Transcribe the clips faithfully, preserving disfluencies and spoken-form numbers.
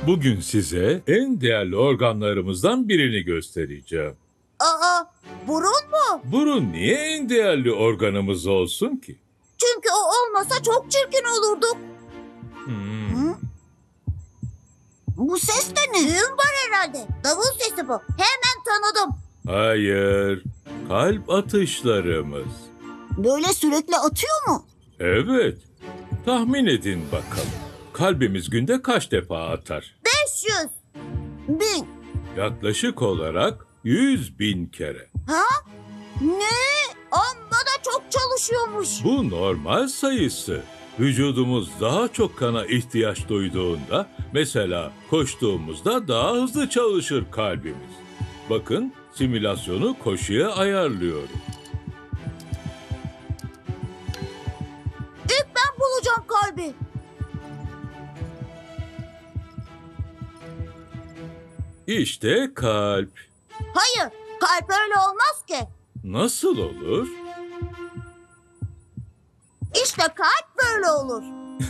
Bugün size en değerli organlarımızdan birini göstereceğim. Aa, burun mu? Burun niye en değerli organımız olsun ki? Çünkü o olmasa çok çirkin olurduk. Hmm. Hı? Bu ses de ne? Düğün var herhalde. Davul sesi bu. Hemen tanıdım. Hayır, kalp atışlarımız. Böyle sürekli atıyor mu? Evet, tahmin edin bakalım. Kalbimiz günde kaç defa atar? beş yüz. Bin. Yaklaşık olarak yüz bin kere. Ha? Ne? Amma da çok çalışıyormuş. Bu normal sayısı. Vücudumuz daha çok kana ihtiyaç duyduğunda, mesela koştuğumuzda daha hızlı çalışır kalbimiz. Bakın, simülasyonu koşuya ayarlıyorum. İlk ben bulacağım kalbi. İşte kalp. Hayır, kalp öyle olmaz ki. Nasıl olur? İşte kalp böyle olur.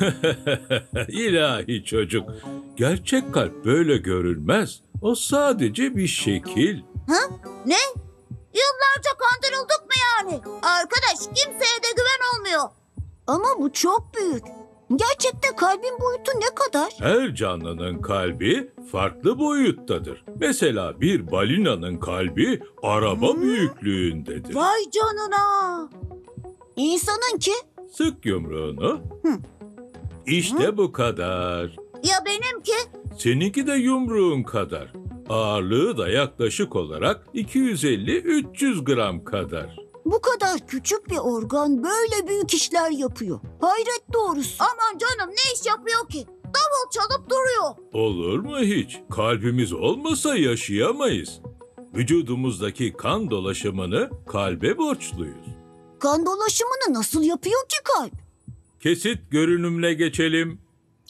İlahi çocuk. Gerçek kalp böyle görünmez. O sadece bir şekil. Ha? Ne? Yıllarca kandırıldık mı yani? Arkadaş, kimseye de güven olmuyor. Ama bu çok büyük. Gerçekten kalbin boyutu ne kadar? Her canlının kalbi farklı boyuttadır. Mesela bir balinanın kalbi araba Hmm. büyüklüğündedir. Vay canına. İnsanınki? Sık yumruğunu. Hı. İşte bu kadar. Ya benimki? Seninki de yumruğun kadar. Ağırlığı da yaklaşık olarak iki yüz elli üç yüz gram kadar. Bu kadar küçük bir organ böyle büyük işler yapıyor. Hayret doğrusu. Aman canım, ne iş yapıyor ki? Davul çalıp duruyor. Olur mu hiç? Kalbimiz olmasa yaşayamayız. Vücudumuzdaki kan dolaşımını kalbe borçluyuz. Kan dolaşımını nasıl yapıyor ki kalp? Kesit görünümle geçelim.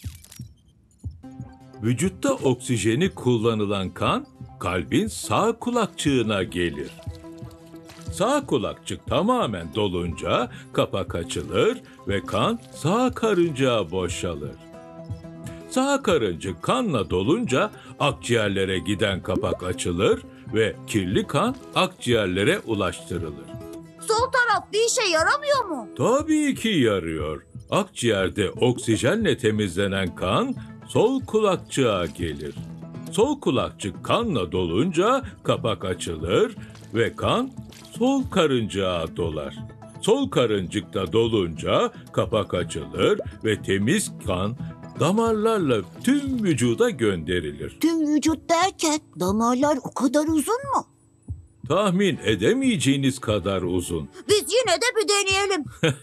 Vücutta oksijeni kullanılan kan, kalbin sağ kulakçığına gelir. Sağ kulakçık tamamen dolunca kapak açılır ve kan sağ karıncağa boşalır. Sağ karıncık kanla dolunca akciğerlere giden kapak açılır ve kirli kan akciğerlere ulaştırılır. Sol taraf bir işe yaramıyor mu? Tabii ki yarıyor. Akciğerde oksijenle temizlenen kan sol kulakçığa gelir. Sol kulakçık kanla dolunca kapak açılır ve kan sol karıncığa dolar. Sol karıncıkta dolunca kapak açılır ve temiz kan damarlarla tüm vücuda gönderilir. Tüm vücut derken damarlar o kadar uzun mu? Tahmin edemeyeceğiniz kadar uzun. Biz yine de bir deneyelim.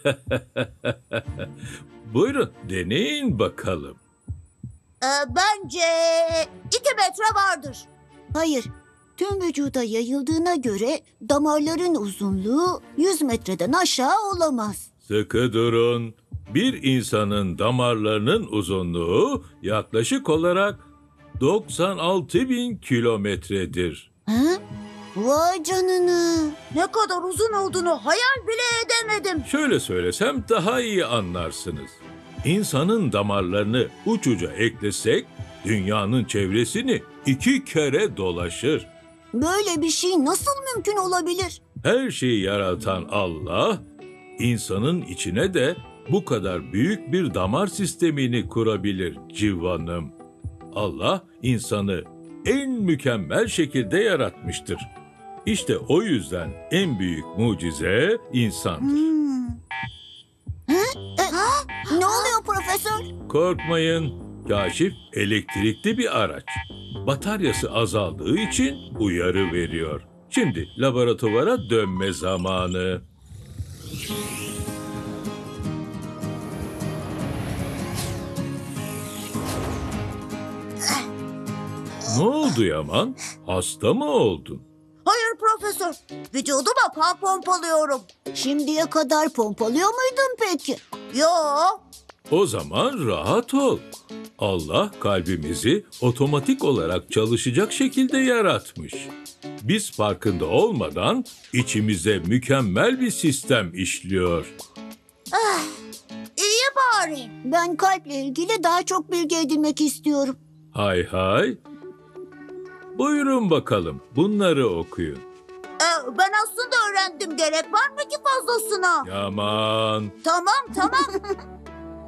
Buyurun, deneyin bakalım. Ee, bence iki metre vardır. Hayır. Tüm vücuda yayıldığına göre damarların uzunluğu yüz metreden aşağı olamaz. Sıkı durun. Bir insanın damarlarının uzunluğu yaklaşık olarak doksan altı bin kilometredir. Ha? Vay canına. Ne kadar uzun olduğunu hayal bile edemedim. Şöyle söylesem daha iyi anlarsınız. İnsanın damarlarını uç uca eklesek, dünyanın çevresini iki kere dolaşır. Böyle bir şey nasıl mümkün olabilir? Her şeyi yaratan Allah, insanın içine de bu kadar büyük bir damar sistemini kurabilir civanım. Allah insanı en mükemmel şekilde yaratmıştır. İşte o yüzden en büyük mucize insandır. Hmm. Ha? E, ne oluyor profesör? Korkmayın, kaşif elektrikli bir araç. Bataryası azaldığı için uyarı veriyor. Şimdi laboratuvara dönme zamanı. Ne oldu Yaman? Hasta mı oldun? Hayır profesör. Vücuduma kan pompalıyorum. Şimdiye kadar pompalıyor muydun peki? Yo. O zaman rahat ol. Allah kalbimizi otomatik olarak çalışacak şekilde yaratmış. Biz farkında olmadan içimize mükemmel bir sistem işliyor. İyi bari. Ben kalple ilgili daha çok bilgi edinmek istiyorum. Hay hay. Buyurun bakalım, bunları okuyun. Ee, ben aslında öğrendim. Gerek var mı ki fazlasına? Yaman. Tamam tamam.